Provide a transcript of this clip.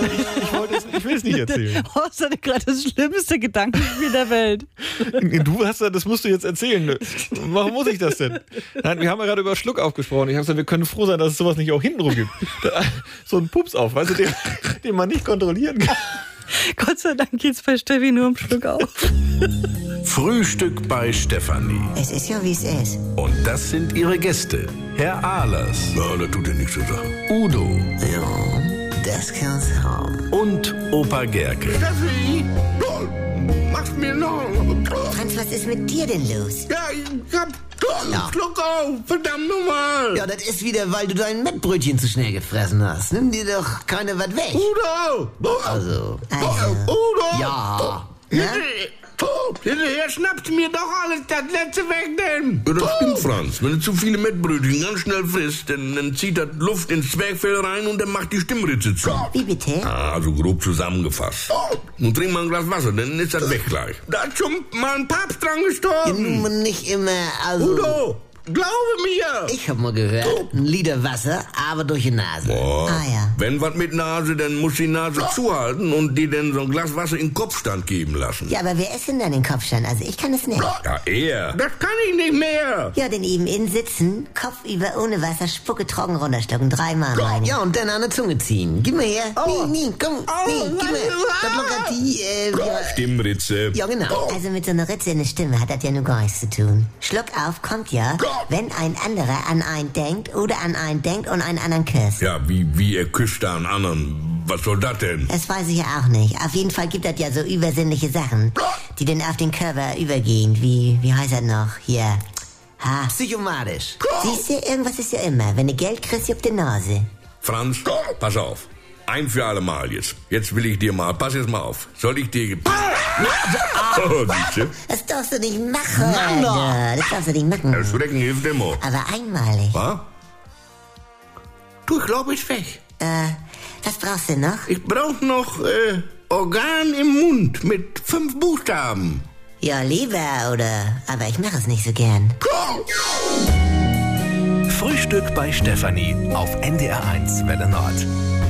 Ich will es nicht erzählen. Das ist gerade das schlimmste Gedankenspiel der Welt. Das musst du jetzt erzählen. Warum muss ich das denn? Nein, wir haben ja gerade über Schluck aufgesprochen. Ich habe gesagt, wir können froh sein, dass es sowas nicht auch hintenrum gibt. So ein Pups auf, weißt du, den man nicht kontrollieren kann. Gott sei Dank geht's bei Steffi nur um Schluck auf. Frühstück bei Stefanie. Es ist ja, wie es ist. Und das sind ihre Gäste. Herr Ahlers. Ja, das tut ja nichts zu sagen. Udo. Ja, das kann's haben. Und Opa Gerke. Steffi, machst mir noch. Franz, was ist mit dir denn los? Ja, ich hab Schluck auf, verdammt nochmal. Ja, das ist wieder, weil du dein Mettbrötchen zu schnell gefressen hast. Nimm dir doch keine was weg. Udo! Also. Udo! Ja. Hinterher schnappt mir doch alles das letzte weg, denn. Ja, das stimmt, Franz. Wenn du zu viele Mettbrötchen ganz schnell frisst, dann zieht das Luft ins Zwerchfell rein und dann macht die Stimmritze zu. Wie bitte? Also grob zusammengefasst. Und trink mal ein Glas Wasser, dann ist das weg gleich. Da ist schon mal ein Papst dran gestorben. Nun nicht immer, also. Udo, glaube mir. Ich hab mal gehört, ein Liter Wasser, aber durch die Nase. Boah. Ah ja. Wenn was mit Nase, dann muss die Nase zuhalten und dir dann so ein Glas Wasser in den Kopfstand geben lassen. Ja, aber wer ist denn dann den Kopfstand? Also ich kann es nicht. Ja, er. Das kann ich nicht mehr. Ja, denn eben in sitzen, Kopf über ohne Wasser, Spucke trocken runterstocken, 3-mal meine. Ja, und dann an der Zunge ziehen. Gib mir her. Nee, komm. Gib mir. Das lockert die, Stimmritze. Ja, genau. Also mit so einer Ritze in der Stimme hat das ja nur gar nichts zu tun. Schluck auf kommt ja, wenn ein anderer an einen denkt oder an einen denkt und einen anderen küsst. Ja, wie er küsst da einen anderen. Was soll das denn? Das weiß ich ja auch nicht. Auf jeden Fall gibt das ja so übersinnliche Sachen, die dann auf den Körper übergehen. Wie heißt das noch? Hier. Psychomatisch. Siehst du, irgendwas ist ja immer. Wenn du Geld kriegst, juckt die Nase. Franz, pass auf. Ein für alle Mal jetzt. Jetzt will ich dir mal, pass jetzt mal auf. Soll ich dir... Oh, siehste? Das darfst du nicht machen. Ja, das darfst du nicht machen. Das Schrecken hilft immer. Aber einmalig. Was? Du, ich glaube, ist weg. Was brauchst du noch? Ich brauch noch, Organ im Mund mit 5 Buchstaben. Ja, lieber, oder? Aber ich mache es nicht so gern. Frühstück bei Stefanie auf NDR1 Welle Nord.